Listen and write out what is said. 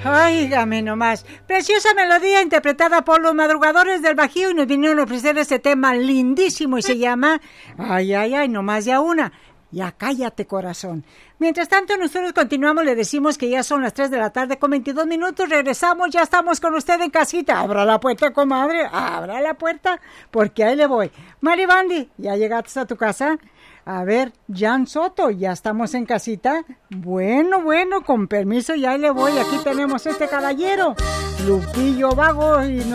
Óigame nomás, preciosa melodía interpretada por los madrugadores del Bajío y nos vinieron a ofrecer este tema lindísimo y se llama Ay, ay, ay, nomás ya una. Ya cállate, corazón. Mientras tanto, nosotros continuamos, le decimos que ya son las 3 de la tarde con 22 minutos, regresamos, ya estamos con usted en casita. Abra la puerta, comadre, abra la puerta, porque ahí le voy. Maribandi, ¿ya llegaste a tu casa? A ver, Jan Soto, ¿ya estamos en casita? Bueno, con permiso, ya ahí le voy. Aquí tenemos este caballero, Lupillo Vago, y